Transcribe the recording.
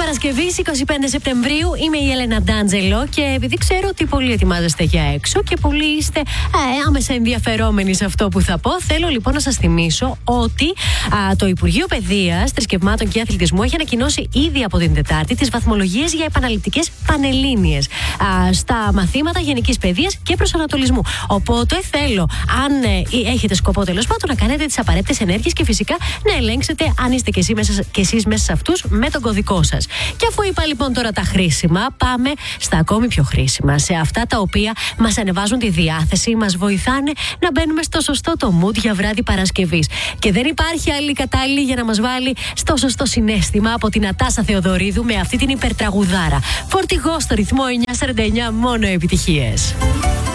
Παρασκευή 25 Σεπτεμβρίου, είμαι η Έλενα Ντάντζελο και επειδή ξέρω ότι πολλοί ετοιμάζεστε για έξω και πολλοί είστε άμεσα ενδιαφερόμενοι σε αυτό που θα πω, θέλω λοιπόν να σας θυμίσω ότι το Υπουργείο Παιδείας, Θρησκευμάτων και Αθλητισμού έχει ανακοινώσει ήδη από την Τετάρτη τις βαθμολογίες για επαναληπτικές πανελλήνιες στα μαθήματα γενικής παιδείας και προσανατολισμού. Οπότε θέλω, αν έχετε σκοπό τέλος πάντων, να κάνετε τις απαραίτητες ενέργειες και φυσικά να ελέγξετε αν είστε και εσείς μέσα σε αυτούς με τον κωδικό σας. Και αφού είπα λοιπόν τώρα τα χρήσιμα, πάμε στα ακόμη πιο χρήσιμα. Σε αυτά τα οποία μας ανεβάζουν τη διάθεση, μας βοηθάνε να μπαίνουμε στο σωστό το mood για βράδυ Παρασκευής. Και δεν υπάρχει άλλη κατάλληλη για να μας βάλει στο σωστό συναίσθημα από την Ατάσα Θεοδωρίδου με αυτή την υπερτραγουδάρα. Φορτηγό στο ρυθμό 949, μόνο επιτυχίες.